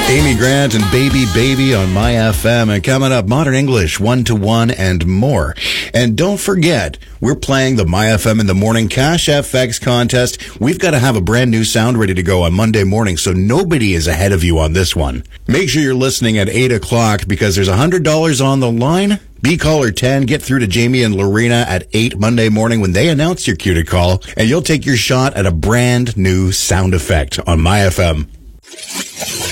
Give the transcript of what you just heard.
Amy Grant and Baby Baby on My FM. And coming up, Modern English, 1-to-1 and more. And don't forget, we're playing the My FM in the Morning Cash FX contest. We've got to have a brand new sound ready to go on Monday morning, so nobody is ahead of you on this one. Make sure you're listening at 8 o'clock because there's $100 on the line. Be caller 10. Get through to Jamie and Lorena at 8 Monday morning when they announce your cue to call, and you'll take your shot at a brand new sound effect on My FM.